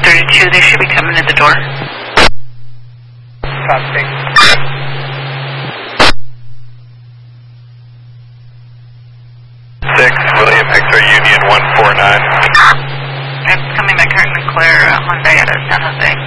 132. They should be coming to the door. Copy. 6, William X-ray Union 149. It's coming back currently clear Hyundai out of San Jose.